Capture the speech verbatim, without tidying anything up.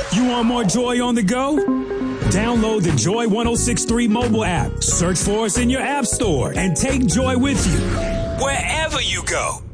You want more Joy on the go? Download the Joy one oh six point three mobile app. Search for us in your app store and take Joy with you wherever you go.